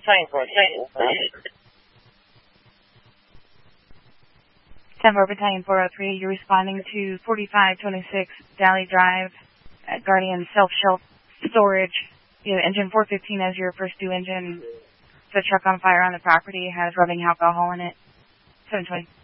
Battalion 403. 10-4 Battalion 403, you're responding to 4526 Dally Drive at Guardian Self-Shelf Storage. You have engine 415 as your first due engine. The truck on fire on the property has rubbing alcohol in it. 720.